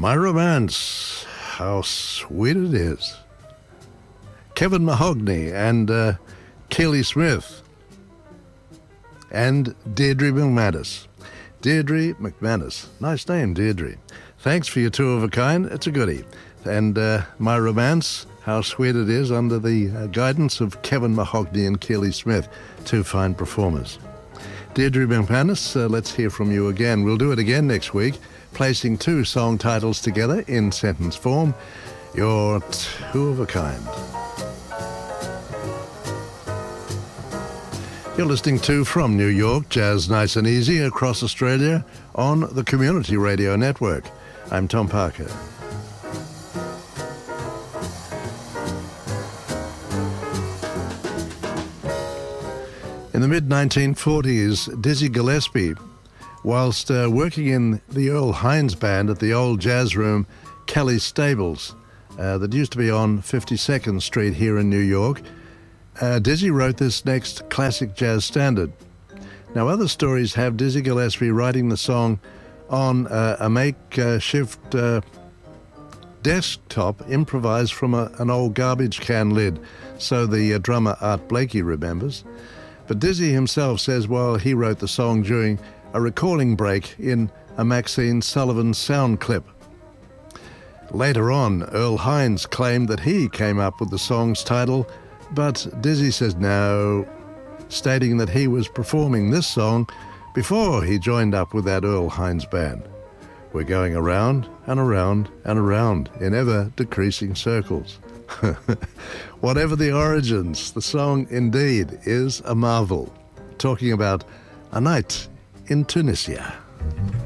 My Romance, how sweet it is. Kevin Mahogany and Keely Smith and Deirdre McManus. Deirdre McManus. Nice name, Deirdre. Thanks for your two of a kind. It's a goodie. And My Romance, how sweet it is, under the guidance of Kevin Mahogany and Keely Smith, two fine performers. Deirdre McManus, let's hear from you again. We'll do it again next week, placing two song titles together in sentence form. You're two of a kind. You're listening to From New York, Jazz Nice and Easy across Australia on the Community Radio Network. I'm Tom Parker. In the mid-1940s, Dizzy Gillespie, whilst working in the Earl Hines Band at the old jazz room Kelly's Stables that used to be on 52nd Street here in New York, Dizzy wrote this next classic jazz standard. Now, other stories have Dizzy Gillespie writing the song on a makeshift desktop improvised from an old garbage can lid, so the drummer Art Blakey remembers. But Dizzy himself says, well, he wrote the song during a recording break in a Maxine Sullivan sound clip. Later on, Earl Hines claimed that he came up with the song's title, but Dizzy says no, stating that he was performing this song before he joined up with that Earl Hines band. We're going around and around and around in ever-decreasing circles. Whatever the origins, the song indeed is a marvel, talking about a night in Tunisia.